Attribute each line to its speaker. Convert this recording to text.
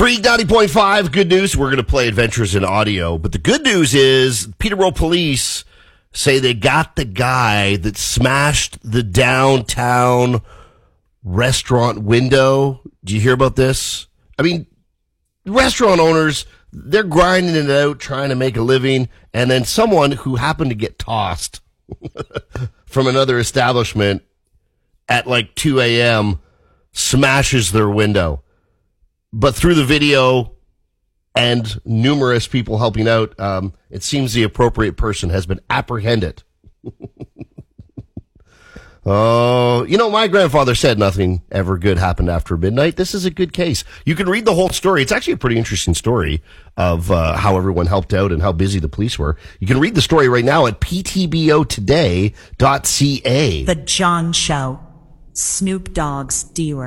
Speaker 1: Freak 90.5, good news. We're going to play Adventures in Audio. But the good news is Peterborough Police say they got the guy that smashed the downtown restaurant window. Do you hear about this? I mean, restaurant owners, they're grinding it out, trying to make a living, and then someone who happened to get tossed from another establishment at like 2 a.m. smashes their window. But through the video and numerous people helping out, it seems the appropriate person has been apprehended. Oh, my grandfather said nothing ever good happened after midnight. This is a good case. You can read the whole story. It's actually a pretty interesting story of how everyone helped out and how busy the police were. You can read the story right now at ptbotoday.ca.
Speaker 2: The John Show. Snoop Dogg's Dior.